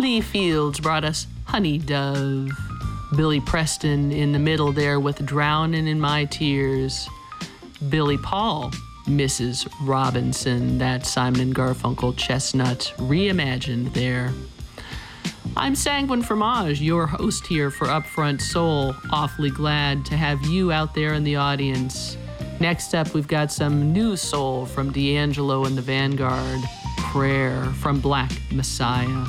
Lee Fields brought us Honey Dove. Billy Preston in the middle there with Drowning in My Tears. Billy Paul, Mrs. Robinson, that Simon and Garfunkel chestnut reimagined there. I'm Sanguine Fromage, your host here for Upfront Soul. Awfully glad to have you out there in the audience. Next up, we've got some new soul from D'Angelo and the Vanguard. Prayer from Black Messiah.